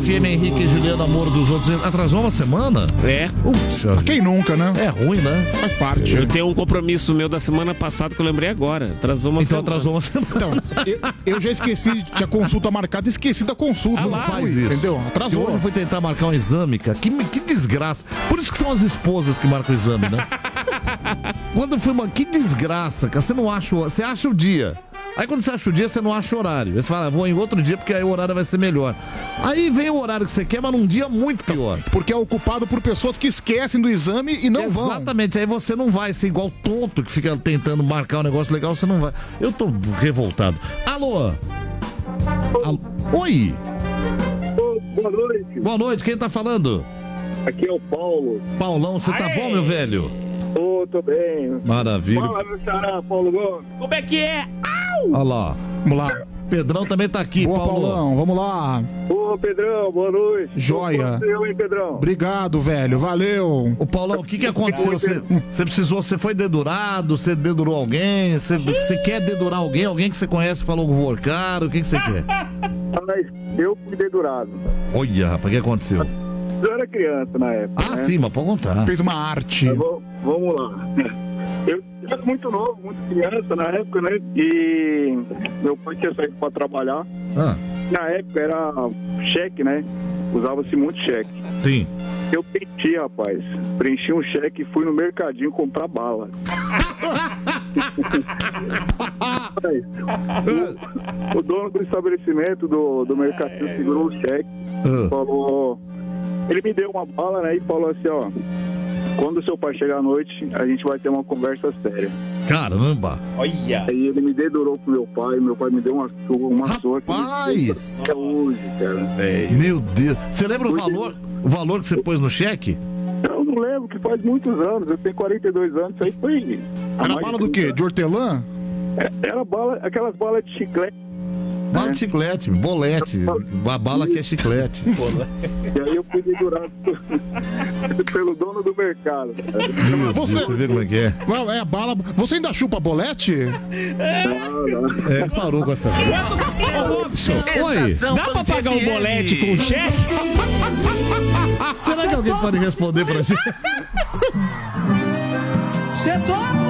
FM, Henrique e Juliano, amor dos outros. Atrasou uma semana? É. Puxa. Quem nunca, né? É ruim, né? Faz parte. Eu tenho um compromisso meu da semana passada que eu lembrei agora. Atrasou uma semana. Atrasou uma semana. Então, eu já esqueci, tinha consulta marcada, esqueci da consulta. Não faz isso. Entendeu? Atrasou. Hoje eu fui tentar marcar um exame, cara. Que desgraça. Por isso que são as esposas que marcam o exame, né? Quando eu fui, que desgraça, cara. Você acha o dia. Aí quando você acha o dia, você não acha o horário. Aí você fala, vou em outro dia porque aí o horário vai ser melhor. Aí vem o horário que você quer, mas num dia muito pior. Porque é ocupado por pessoas que esquecem do exame e não vão. Exatamente, aí você não vai ser igual tonto que fica tentando marcar um negócio legal, você não vai. Eu tô revoltado. Alô? Oi? Boa noite. Boa noite, quem tá falando? Aqui é o Paulo. Paulão, você tá bom, meu velho? Tô bem. Maravilha. Fala, meu xará, Paulo Gomes. Como é que é? Olha lá. Vamos lá. Pedrão também tá aqui, Boa, Paulo. Paulão, vamos lá. Ô, Pedrão, boa noite. Joia. Eu, hein, Pedrão? Obrigado, velho, valeu. Ô, Paulão, o que aconteceu? Você foi dedurado? Você dedurou alguém? Você quer dedurar alguém? Alguém que você conhece falou que voou caro? O que você quer? Mas eu fui dedurado. Olha, rapaz, o que aconteceu? Eu era criança na época. Ah, sim, mas pode contar. Fez uma arte. Vamos lá. Eu era muito novo, muito criança na época, né? E meu pai tinha saído pra trabalhar. Na época era cheque, né? Usava-se muito cheque. Sim. Eu preenchi, rapaz. Preenchi um cheque e fui no mercadinho comprar bala. O dono do estabelecimento do mercadinho segurou o cheque. Falou... Ele me deu uma bala, né? E falou assim, ó... Quando o seu pai chegar à noite, a gente vai ter uma conversa séria. Caramba! Olha! Aí ele me dedurou pro meu pai me deu uma surra. Rapaz! Até hoje, cara. Meu Deus! Você lembra o valor que você pôs no cheque? Eu não lembro, que faz muitos anos. Eu tenho 42 anos, isso aí foi... Era bala do quê? De hortelã? Era bala, aquelas balas de chiclete. Bala de chiclete, bolete. A bala que é chiclete. E aí eu fui dedurado pelo dono do mercado. Você vê como é que é? Não, é a bala. Você ainda chupa bolete? Não. Ele parou com essa coisa. Oi? Dá pra pagar um bolete com cheque? Será que alguém pode responder pra gente? Você topa?